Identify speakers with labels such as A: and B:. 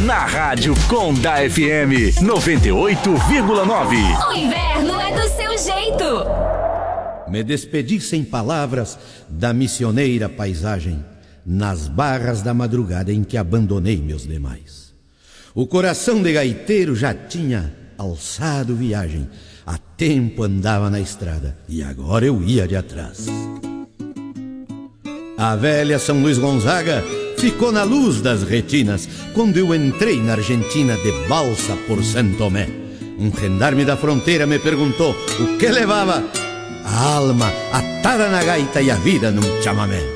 A: na Rádio Conda FM 98,9.
B: O inverno é do seu jeito.
C: Me despedi sem palavras da missioneira paisagem, nas barras da madrugada em que abandonei meus demais. O coração de gaiteiro já tinha alçado viagem, há tempo andava na estrada e agora eu ia de atrás. A velha São Luís Gonzaga ficou na luz das retinas quando eu entrei na Argentina de balsa por Santo Tomé. Um gendarme da fronteira me perguntou o que levava: a alma atada na gaita e a vida num chamamé.